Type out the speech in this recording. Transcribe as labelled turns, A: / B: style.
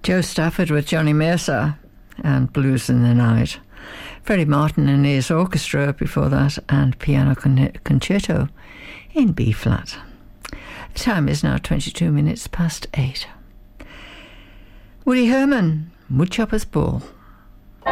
A: Joe Stafford with Johnny Mercer and Blues in the Night. Freddie Martin and his orchestra before that, and piano concerto in B flat. The time is now 22 minutes past 8. Woody Herman, Woodchopper's Ball.